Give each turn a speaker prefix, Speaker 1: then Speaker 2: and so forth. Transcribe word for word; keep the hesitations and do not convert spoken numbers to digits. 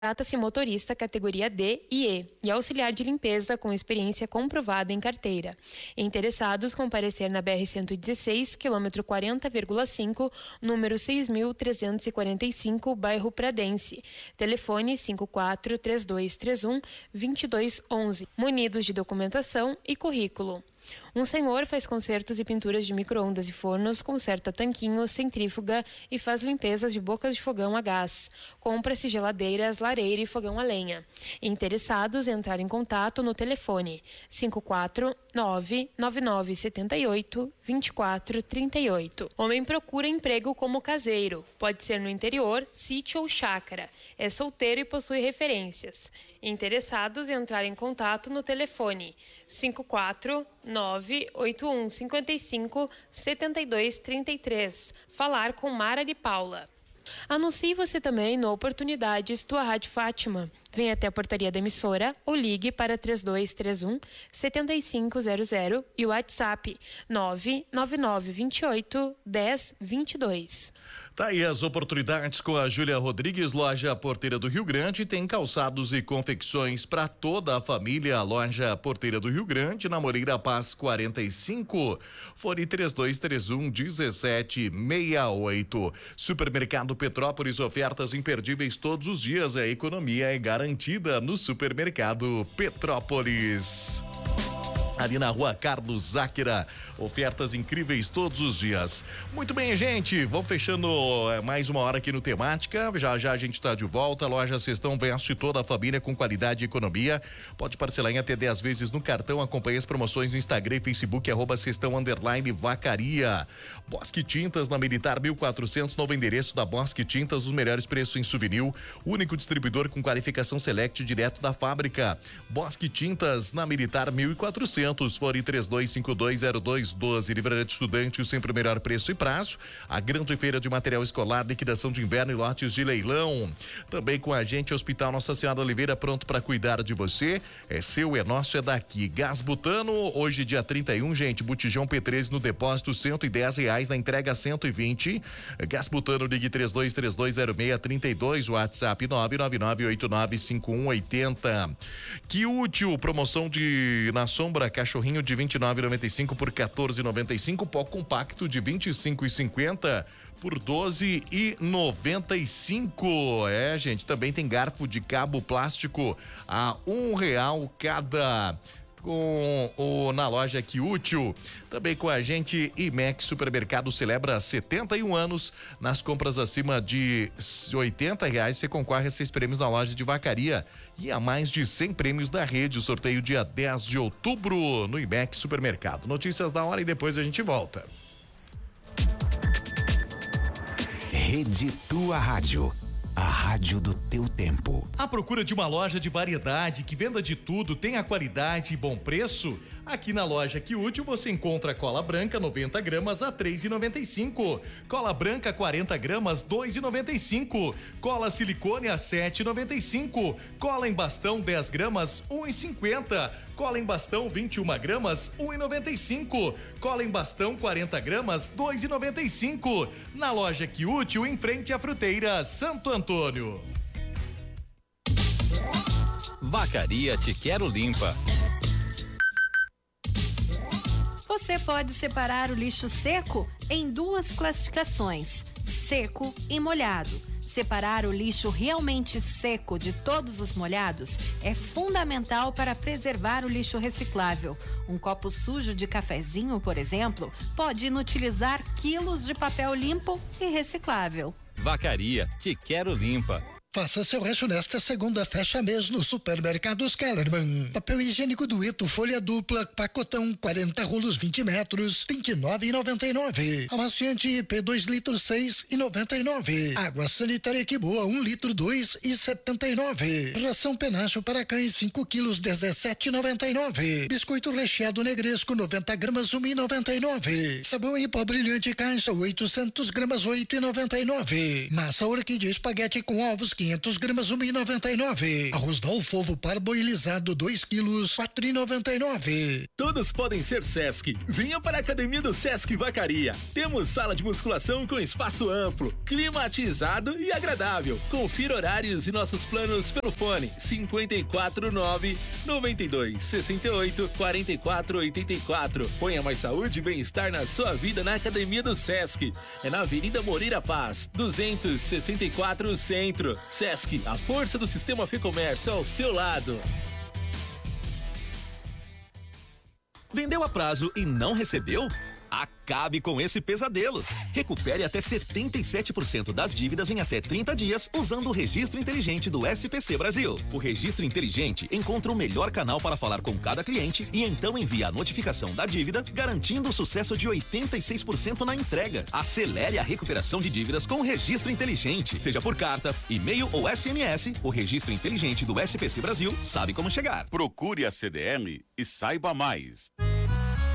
Speaker 1: Trata-se motorista categoria D e E e auxiliar de limpeza com experiência comprovada em carteira. Interessados comparecer na B R cento e dezesseis, quilômetro quarenta vírgula cinco, número seis mil trezentos e quarenta e cinco, bairro Pradense. Telefone cinco quatro três dois três um, dois dois um um, munidos de documentação e currículo. Um senhor faz consertos e pinturas de micro-ondas e fornos, conserta tanquinhos, centrífuga e faz limpezas de bocas de fogão a gás. Compra-se geladeiras, lareira e fogão a lenha. Interessados, entrar em contato no telefone cinco quatro nove nove nove sete oito, dois quatro três oito. Homem procura emprego como caseiro. Pode ser no interior, sítio ou chácara. É solteiro e possui referências. Interessados, entrar em contato no telefone cinco quatro nove oito um cinco cinco sete dois três três. Falar com Mara de Paula. Anuncie você também no Oportunidades Tua Rádio Fátima. Venha até a portaria da emissora ou ligue para três dois três um, sete cinco zero zero e o WhatsApp nove nove nove dois oito, um zero dois dois.
Speaker 2: Tá aí as oportunidades com a Júlia Rodrigues, loja Porteira do Rio Grande, tem calçados e confecções para toda a família. A loja Porteira do Rio Grande, na Moreira Paz quarenta e cinco, fone três dois três um, um sete seis oito. Supermercado Petrópolis, ofertas imperdíveis todos os dias. A economia é garantida no Supermercado Petrópolis. Ali na rua Carlos Záquera, ofertas incríveis todos os dias. Muito bem, gente, vamos fechando mais uma hora aqui no Temática. Já já a gente está de volta. A loja Cestão veste toda a família com qualidade e economia. Pode parcelar em até dez vezes no cartão. Acompanhe as promoções no Instagram e Facebook, arroba Cestão underline Vacaria. Bosque Tintas na Militar mil e quatrocentos, novo endereço da Bosque Tintas, os melhores preços em souvenir. Único distribuidor com qualificação Select direto da fábrica. Bosque Tintas na Militar mil e quatrocentos. Fone três dois cinco dois zero dois um dois. Livraria de Estudante, sempre o melhor preço e prazo. A grande feira de material escolar, liquidação de inverno e lotes de leilão. Também com a gente, Hospital Nossa Senhora Oliveira, pronto para cuidar de você. É seu, é nosso, é daqui. Gás butano, hoje dia trinta e um, gente, botijão P treze no depósito, cento e dez reais, na entrega cento e vinte. Gás butano, ligue três dois três dois zero seis três dois, WhatsApp nove nove nove oito nove cinco um oito zero. Que útil, promoção de na sombra, cachorrinho de vinte e nove reais e noventa e cinco por quatorze reais e noventa e cinco, pó compacto de vinte e cinco reais e cinquenta por doze reais e noventa e cinco. É, gente, também tem garfo de cabo plástico a um real cada. Com o na loja Que Útil. Também com a gente, Imex Supermercado celebra setenta e um anos. Nas compras acima de oitenta reais, você concorre a seis prêmios na loja de Vacaria e a mais de cem prêmios da rede. O sorteio dia dez de outubro no Imex Supermercado. Notícias da hora e depois a gente volta.
Speaker 3: Rede Tua Rádio. A rádio do teu tempo.
Speaker 4: À procura de uma loja de variedade que venda de tudo, tenha qualidade e bom preço? Aqui na loja Que Útil você encontra cola branca noventa gramas a três reais e noventa e cinco, cola branca quarenta gramas dois reais e noventa e cinco, cola silicone a sete reais e noventa e cinco, cola em bastão dez gramas um real e cinquenta, cola em bastão vinte e uma gramas um real e noventa e cinco, cola em bastão quarenta gramas dois reais e noventa e cinco. Na loja Que Útil, em frente à fruteira Santo Antônio.
Speaker 5: Vacaria Te Quero Limpa.
Speaker 6: Você pode separar o lixo seco em duas classificações: seco e molhado. Separar o lixo realmente seco de todos os molhados é fundamental para preservar o lixo reciclável. Um copo sujo de cafezinho, por exemplo, pode inutilizar quilos de papel limpo e reciclável.
Speaker 5: Vacaria Te Quero Limpa.
Speaker 7: Faça seu rancho nesta segunda fecha mês no Supermercados Kellerman. Papel higiênico dueto, folha dupla, pacotão, quarenta rolos, vinte metros, vinte e nove reais e noventa e nove. Amaciante I P dois litros, seis reais e noventa e nove. Água sanitária Que Boa, um litro, dois reais e setenta e nove. Ração Penacho para cães, cinco quilos, dezessete reais e noventa e nove. Biscoito recheado Negresco, noventa gramas, um real e noventa e nove. Sabão em pó brilhante caixa, oitocentos gramas, oito reais e noventa e nove. Massa orquídea espaguete com ovos, quinhentos gramas, um real e noventa e nove. Arroz Dalfovo parboilizado, dois quilos, quatro reais e noventa e nove.
Speaker 8: Todos podem ser Sesc. Venha para a Academia do Sesc Vacaria. Temos sala de musculação com espaço amplo, climatizado e agradável. Confira horários e nossos planos pelo fone cinquenta e quatro nove, noventa e dois, sessenta e oito, quarenta e quatro, oitenta e quatro. Ponha mais saúde e bem-estar na sua vida na Academia do Sesc. É na Avenida Moreira Paz, duzentos e sessenta e quatro Centro. Sesc, a força do sistema Fê Comércio ao seu lado.
Speaker 9: Vendeu a prazo e não recebeu? Acabe com esse pesadelo. Recupere até setenta e sete por cento das dívidas em até trinta dias usando o Registro Inteligente do S P C Brasil. O Registro Inteligente encontra o melhor canal para falar com cada cliente e então envia a notificação da dívida, garantindo o sucesso de oitenta e seis por cento na entrega. Acelere a recuperação de dívidas com o Registro Inteligente. Seja por carta, e-mail ou S M S, o Registro Inteligente do S P C Brasil sabe como chegar.
Speaker 10: Procure a C D M e saiba mais.